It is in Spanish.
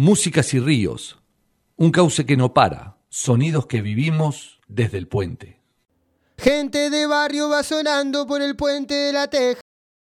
Músicas y ríos, un cauce que no para, sonidos que vivimos desde el puente. Gente de barrio va sonando por el puente de la Teja.